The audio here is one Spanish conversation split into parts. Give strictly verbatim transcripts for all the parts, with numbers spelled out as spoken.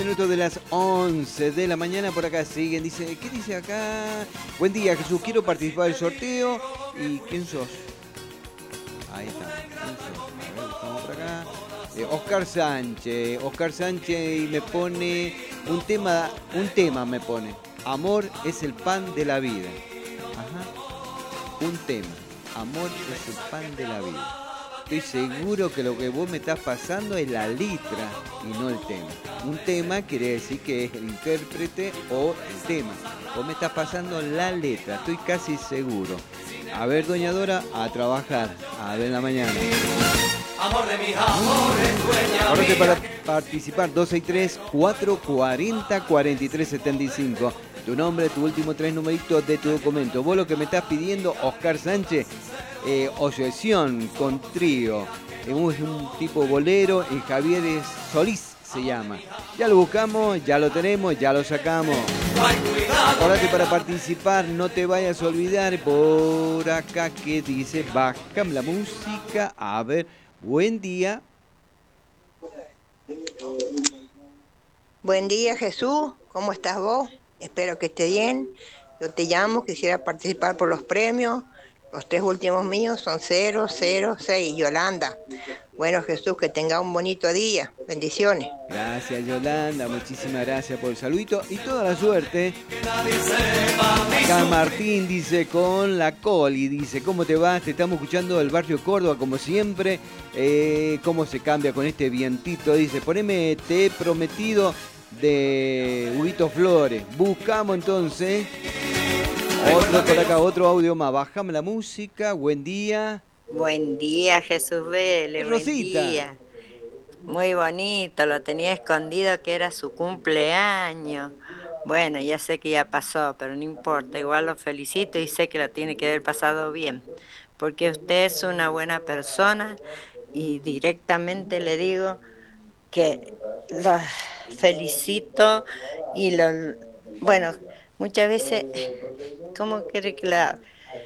minutos de las once de la mañana. Por acá siguen. Dice, ¿qué dice acá? Buen día, Jesús. Quiero participar del sorteo. ¿Y quién sos? Ahí está. ¿Quién sos? A ver, estamos por acá. Eh, Oscar Sánchez. Oscar Sánchez y me pone un tema. Un tema me pone. Amor es el pan de la vida. Ajá. Un tema. Amor es el pan de la vida. Estoy seguro que lo que vos me estás pasando es la letra y no el tema. Un tema quiere decir que es el intérprete o el tema. Vos me estás pasando la letra, estoy casi seguro. A ver, doña Dora, a trabajar. A ver en la mañana. Amor de mis amores, dueña Ahora mía. para participar, dos seis tres, cuatro cuatro cero, cuatro tres siete cinco. Tu nombre, tu último tres numeritos de tu documento. Vos lo que me estás pidiendo, Oscar Sánchez, eh, Obsesión con trío. Es un, es un tipo bolero, y Javier Solís se llama. Ya lo buscamos, ya lo tenemos, ya lo sacamos. Acordate para participar, no te vayas a olvidar por acá que dice, bajame la música. A ver, buen día. Buen día, Jesús. ¿Cómo estás vos? Espero que esté bien. Yo te llamo, quisiera participar por los premios. Los tres últimos míos son cero cero seis, Yolanda. Bueno, Jesús, que tenga un bonito día. Bendiciones. Gracias, Yolanda. Muchísimas gracias por el saludito y toda la suerte. Acá Martín dice con la Coli, dice, ¿cómo te vas? Te estamos escuchando del barrio Córdoba como siempre. Eh, ¿Cómo se cambia con este vientito? Dice, poneme Te he prometido de Huguito Flores. Buscamos entonces. Otro por acá, otro audio más. Bájame la música. Buen día. Buen día, Jesús Vélez, buen Rosita. día. Muy bonito, lo tenía escondido que era su cumpleaños. Bueno, ya sé que ya pasó, pero no importa, igual lo felicito y sé que lo tiene que haber pasado bien, porque usted es una buena persona y directamente le digo que lo felicito y lo... Bueno, muchas veces, ¿cómo quiere que la...?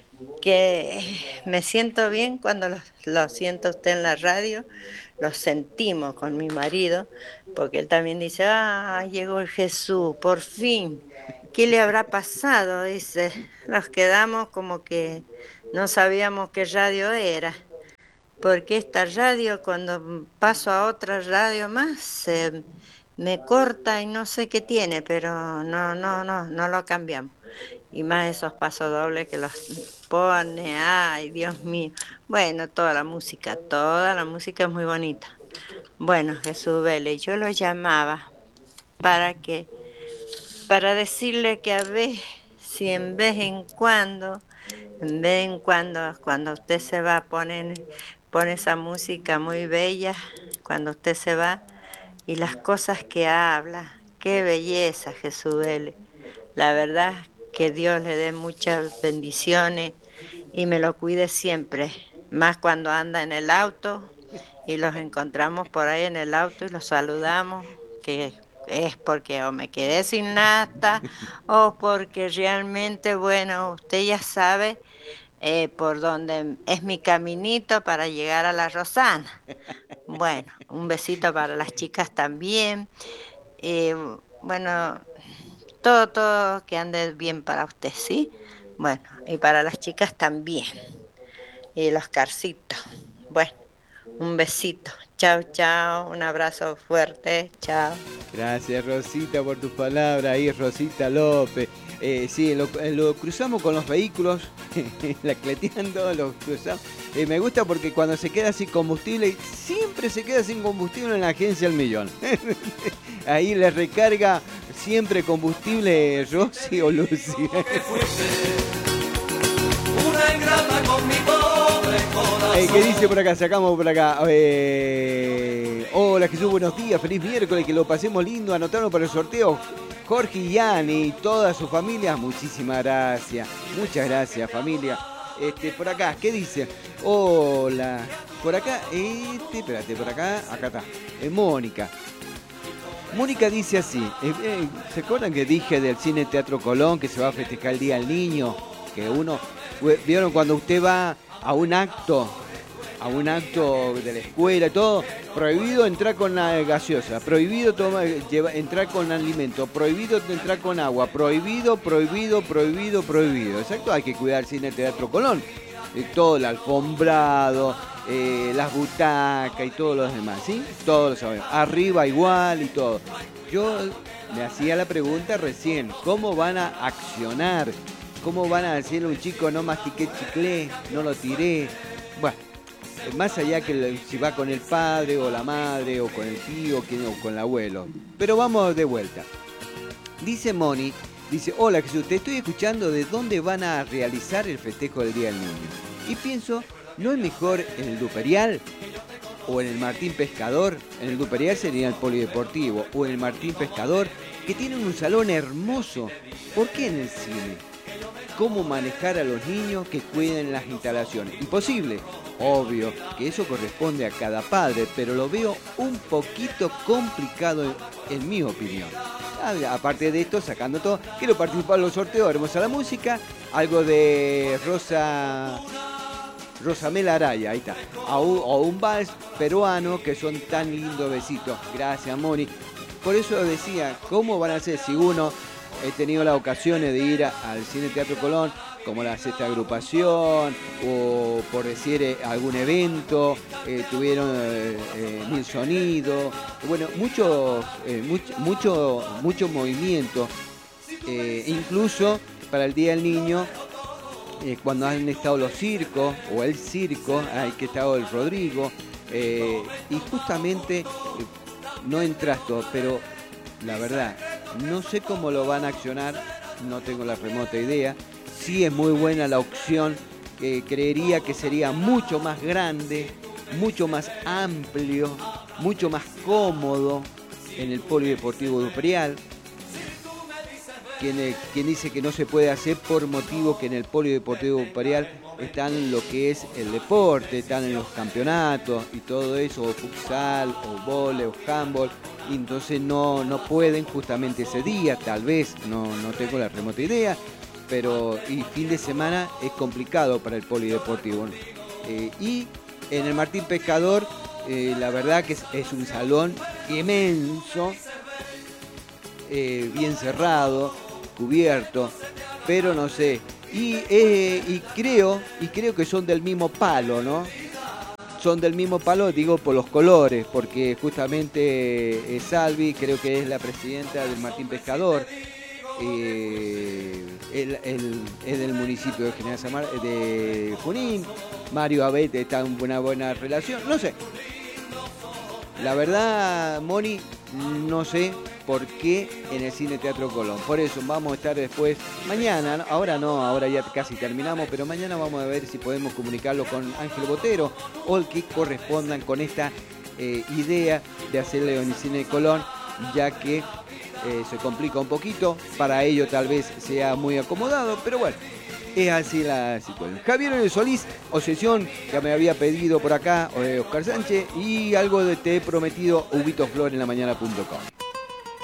Que me siento bien cuando lo, lo siento usted en la radio, lo sentimos con mi marido, porque él también dice, ah, llegó el Jesús, por fin, ¿qué le habrá pasado? Dice, nos quedamos como que no sabíamos qué radio era, porque esta radio cuando paso a otra radio más se me corta y no sé qué tiene, pero no, no, no, no lo cambiamos. Y más esos pasos dobles que los pone, ay, Dios mío. Bueno, toda la música, toda la música es muy bonita. Bueno, Jesús Vélez, yo lo llamaba para que, para decirle que a veces, si en vez en cuando, en vez en cuando, cuando usted se va, pone, pone esa música muy bella, cuando usted se va, y las cosas que habla, qué belleza, Jesús Vélez. La verdad que Dios le dé muchas bendiciones y me lo cuide siempre, más cuando anda en el auto y los encontramos por ahí en el auto y los saludamos, que es porque o me quedé sin nata o porque realmente, bueno, usted ya sabe eh, por dónde es mi caminito para llegar a la Rosana. Bueno, un besito para las chicas también. Eh, bueno... Todo, todo que ande bien para usted, ¿sí? Bueno, y para las chicas también. Y los carcitos. Bueno, un besito. Chao, chao. Un abrazo fuerte. Chao. Gracias, Rosita, por tus palabras. Ahí, Rosita López. Eh, sí, lo, lo cruzamos con los vehículos, lacleteando, lo cruzamos. Eh, me gusta porque cuando se queda sin combustible, siempre se queda sin combustible en la agencia El Millón. Ahí le recarga siempre combustible Rosy o Lucy. Una ingrata con mi pobre corazón. Eh, ¿Qué dice por acá? Sacamos por acá. Eh, hola Jesús, buenos días. Feliz miércoles, que lo pasemos lindo. Anotaron para el sorteo Jorge y Yani y toda su familia. Muchísimas gracias. Muchas gracias, familia. Este, por acá, ¿qué dice? Hola. Por acá, este, espérate, por acá, acá está. Eh, Mónica. Mónica dice así, eh, eh, ¿se acuerdan que dije del Cine Teatro Colón que se va a festejar el Día del Niño? Que uno, ¿vieron cuando usted va a un acto a un acto de la escuela y todo, prohibido entrar con la gaseosa, prohibido toma, lleva, entrar con alimento, prohibido entrar con agua, prohibido, prohibido, prohibido, prohibido. Exacto, hay que cuidar el Cine Teatro Colón. Eh, todo el alfombrado, eh, las butacas y todos los demás, ¿sí? Todos lo sabemos. Arriba igual y todo. Yo me hacía la pregunta recién, ¿cómo van a accionar? ¿Cómo van a decirle a un chico no mastiqué chicle, no lo tiré? Bueno, más allá que si va con el padre o la madre o con el tío o con el abuelo. Pero vamos de vuelta. Dice Moni, dice, hola Jesús, te estoy escuchando de dónde van a realizar el festejo del Día del Niño. Y pienso, ¿no es mejor en el Duperial o en el Martín Pescador? En el Duperial sería el Polideportivo o en el Martín Pescador, que tienen un salón hermoso. ¿Por qué en el cine? ¿Cómo manejar a los niños que cuiden las instalaciones? Imposible. Obvio que eso corresponde a cada padre, pero lo veo un poquito complicado en, en mi opinión. Aparte de esto, sacando todo, quiero participar en los sorteos, hermosa la música, algo de Rosa... Rosamela Araya, ahí está. O un, o un vals peruano que son tan lindos besitos. Gracias, Moni. Por eso decía, ¿cómo van a hacer si uno... He tenido las ocasiones de ir a, al Cine Teatro Colón, como la sexta agrupación, o por decir eh, algún evento, eh, tuvieron eh, eh, Mil Sonidos, bueno, muchos eh, mucho, mucho, mucho movimiento, eh, incluso para el Día del Niño, eh, cuando han estado los circos, o el circo, hay que estado el Rodrigo, eh, y justamente, eh, no entras todo, pero la verdad, no sé cómo lo van a accionar, no tengo la remota idea. Sí es muy buena la opción, que creería que sería mucho más grande, mucho más amplio, mucho más cómodo en el Polideportivo Duperial. Quien, quien dice que no se puede hacer por motivo que en el Polideportivo Duperial están lo que es el deporte, están en los campeonatos y todo eso, o futsal, o vóley, o handball, y entonces no, no pueden justamente ese día, tal vez, no, no tengo la remota idea, pero y fin de semana es complicado para el Polideportivo. Eh, y en el Martín Pescador, eh, la verdad que es, es un salón inmenso, eh, bien cerrado, cubierto, pero no sé, y, eh, y creo y creo que son del mismo palo, ¿no? Son del mismo palo, digo por los colores, porque justamente eh, Salvi creo que es la presidenta del Martín Pescador, eh, él, él, es del municipio de General San Mar, de Junín, Mario Abet está en una buena relación, no sé. La verdad, Moni, no sé por qué en el Cine Teatro Colón. Por eso vamos a estar después, mañana, ¿no? ahora no, ahora ya casi terminamos, pero mañana vamos a ver si podemos comunicarlo con Ángel Botero o el que correspondan con esta eh, idea de hacerle en el Cine Colón, ya que eh, se complica un poquito, para ello tal vez sea muy acomodado, pero bueno. Es así la situación. Javier Solís, Obsesión, que me había pedido por acá, Oscar Sánchez, y algo de Te he prometido, Ubito Flor en la mañana punto com.